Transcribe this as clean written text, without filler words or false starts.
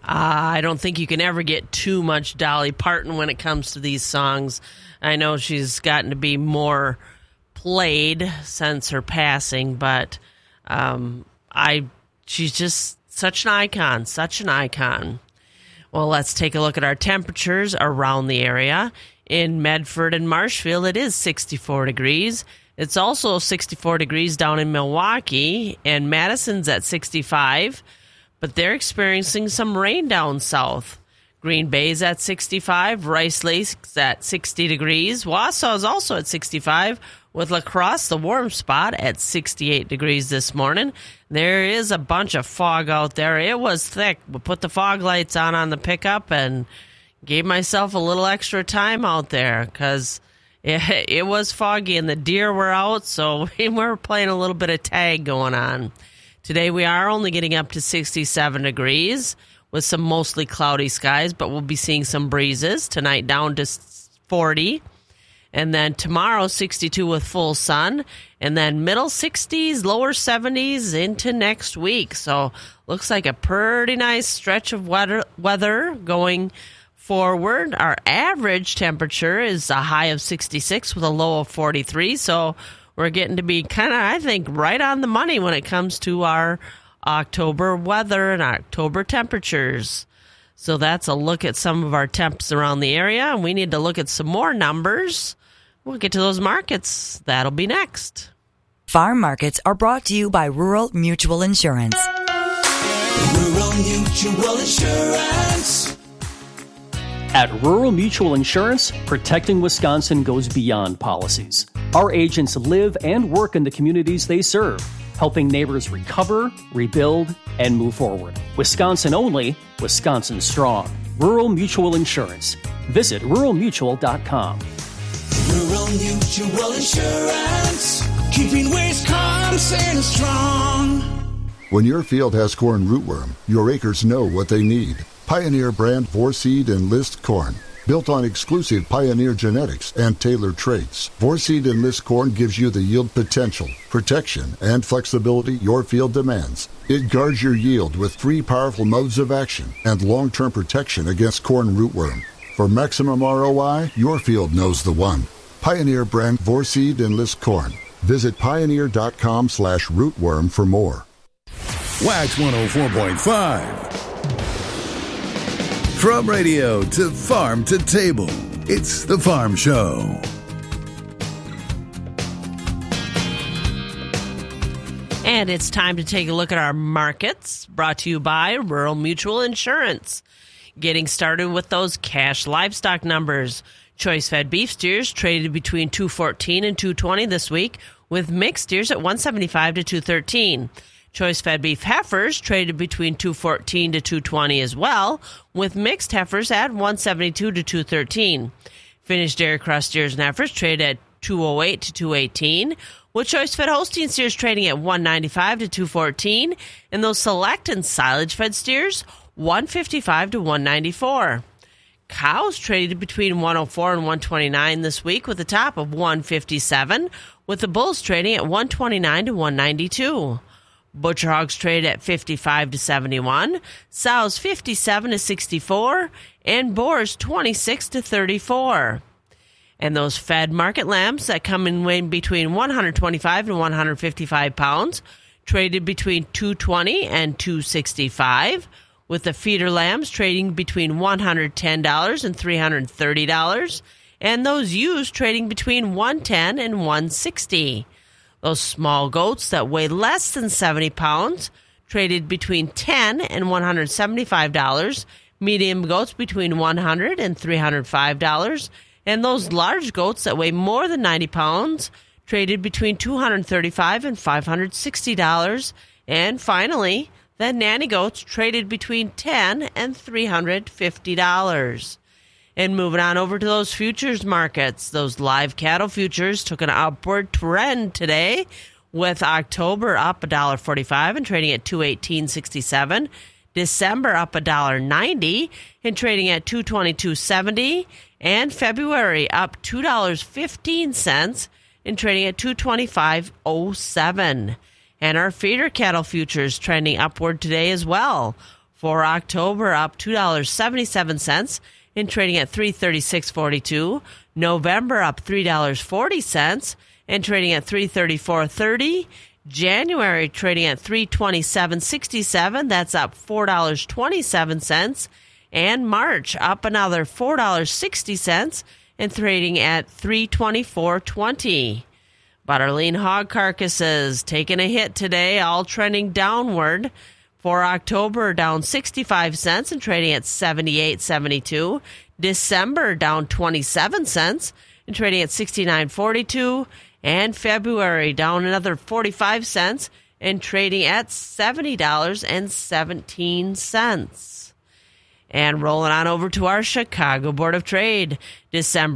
I don't think you can ever get too much Dolly Parton when it comes to these songs. I know she's gotten to be more played since her passing, but she's just such an icon. Well, let's take a look at our temperatures around the area. In Medford and Marshfield, it is 64 degrees. It's also 64 degrees down in Milwaukee, and Madison's at 65, but they're experiencing some rain down south. Green Bay's at 65, Rice Lake's at 60 degrees. Wausau is also at 65, with La Crosse, the warm spot, at 68 degrees this morning. There is a bunch of fog out there. It was thick. We put the fog lights on the pickup and gave myself a little extra time out there because it was foggy and the deer were out, so we were playing a little bit of tag going on. Today we are only getting up to 67 degrees with some mostly cloudy skies, but we'll be seeing some breezes. Tonight down to 40. And then tomorrow, 62 with full sun. And then middle 60s, lower 70s into next week. So looks like a pretty nice stretch of weather going forward. Our average temperature is a high of 66 with a low of 43. So we're getting to be kind of, I think, right on the money when it comes to our October weather and October temperatures. So that's a look at some of our temps around the area. And we need to look at some more numbers. We'll get to those markets. That'll be next. Farm markets are brought to you by Rural Mutual Insurance. Rural Mutual Insurance. At Rural Mutual Insurance, protecting Wisconsin goes beyond policies. Our agents live and work in the communities they serve, helping neighbors recover, rebuild, and move forward. Wisconsin only, Wisconsin strong. Rural Mutual Insurance. Visit ruralmutual.com. Rural Mutual Insurance, keeping Wisconsin strong. When your field has corn rootworm, your acres know what they need. Pioneer brand 4-Seed Enlist corn. Built on exclusive Pioneer genetics and tailored traits, 4-Seed Enlist corn gives you the yield potential, protection, and flexibility your field demands. It guards your yield with 3 powerful modes of action and long-term protection against corn rootworm. For maximum ROI, your field knows the one. Pioneer brand 4-Seed Enlist corn. Visit pioneer.com/rootworm for more. Wax 104.5. From radio to farm to table, it's The Farm Show. And it's time to take a look at our markets, brought to you by Rural Mutual Insurance. Getting started with those cash livestock numbers. Choice-fed beef steers traded between $214 and $220 this week, with mixed steers at $175 to $213. Choice-fed beef heifers traded between $214 to $220 as well, with mixed heifers at $172 to $213. Finished dairy cross steers and heifers traded at $208 to $218, with choice-fed Holstein steers trading at $195 to $214, and those select and silage-fed steers $155 to $194. Cows traded between $104 and $129 this week, with a top of $157, with the bulls trading at $129 to $192. Butcher hogs traded at $55 to $71, sows $57 to $64, and boars $26 to $34. And those fed market lambs that come in weighing between 125 and 155 pounds traded between $220 and $265, with the feeder lambs trading between $110 and $330, and those ewes trading between $110 and $160. Those small goats that weigh less than 70 pounds traded between $10 and $175, medium goats between $100 and $305, and those large goats that weigh more than 90 pounds traded between $235 and $560, and finally, the nanny goats traded between $10 and $350. And moving on over to those futures markets, those live cattle futures took an upward trend today, with October up $1.45 and trading at $218.67. December up $1.90 and trading at $222.70. And February up $2.15 and trading at $225.07. And our feeder cattle futures trending upward today as well. For October, up $2.77 and trading at $336.42. November, up $3.40 and trading at $334.30. January, trading at $327.67. That's up $4.27. And March, up another $4.60 and trading at $324.20. Butter lean hog carcasses taking a hit today, all trending downward. For October, down 65 cents and trading at 78.72. December, down 27 cents and trading at 69.42. And February, down another 45 cents and trading at $70.17. And rolling on over to our Chicago Board of Trade, December